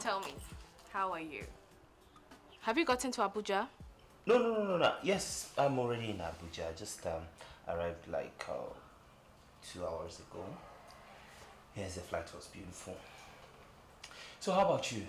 tell me, how are you? Have you gotten to Abuja? No. Yes, I'm already in Abuja. I just arrived like 2 hours ago. Yes, the flight was beautiful. So how about you?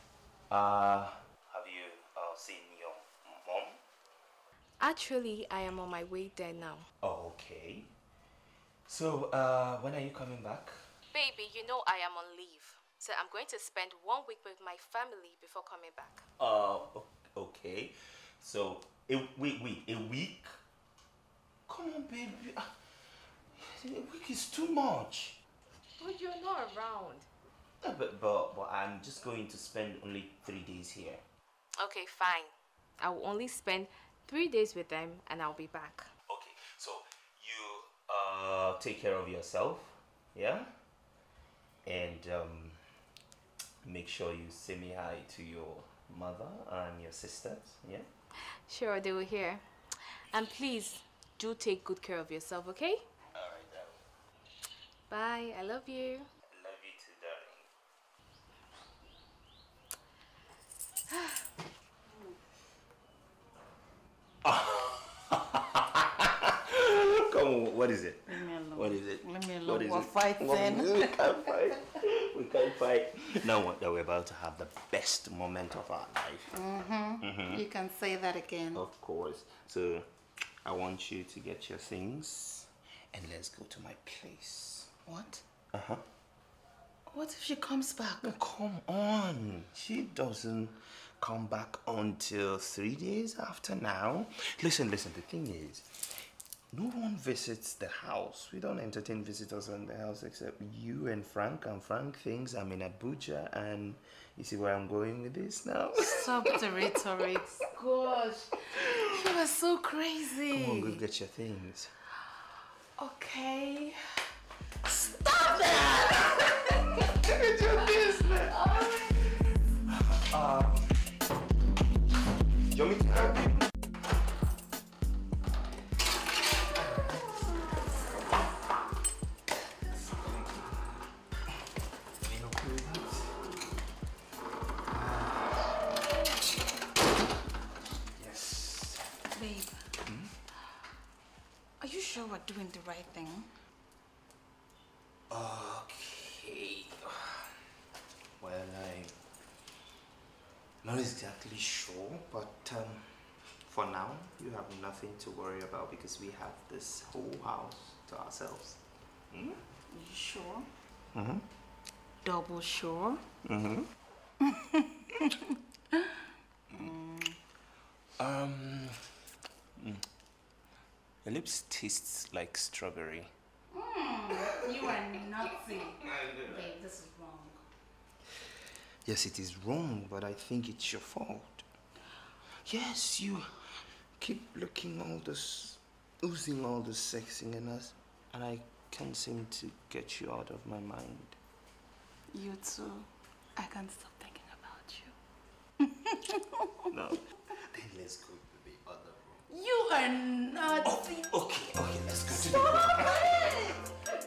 Have you seen your mom? Actually, I am on my way there now. Oh, okay. So, when are you coming back? Baby, you know I am on leave. So I'm going to spend 1 week with my family before coming back. Okay. So, wait, a week? Come on, baby. A week is too much. But you're not around. No, but I'm just going to spend only 3 days here. Okay, fine. I will only spend 3 days with them and I'll be back. Okay, so you take care of yourself, yeah? And make sure you say me hi to your mother and your sisters, yeah? Sure, they will hear. And please, do take good care of yourself, okay? Alright, darling. Bye, I love you. I love you too, darling. Come on, what is it? Leave me alone. What is it? Leave me alone. What is We're it? fighting. We can't fight. We can't fight. Now that we're about to have the best moment of our life. You can say that again. Of course. So, I want you to get your things and let's go to my place. What? Uh-huh. What if she comes back? Oh, come on. She doesn't come back until 3 days after now. Listen, the thing is, no one visits the house. We don't entertain visitors in the house except you and Frank. And Frank thinks I'm in Abuja, and you see where I'm going with this now? Stop the rhetoric. Gosh, you are so crazy. Come on, go get your things. Okay. Stop that! Get your business. Do you want me to help you? Babe, are you sure we're doing the right thing? Okay. Well, I'm not exactly sure, but for now, you have nothing to worry about because we have this whole house to ourselves. Are you sure? Mm-hmm. Double sure? Mm-hmm. Your lips taste like strawberry. You are nutty. Babe, this is wrong. Yes, it is wrong, but I think it's your fault. Yes, you keep looking all this, oozing all this sexy in us, and I can't seem to get you out of my mind. You too. I can't stop thinking about you. No. Then let's go to the other room. You are nutty.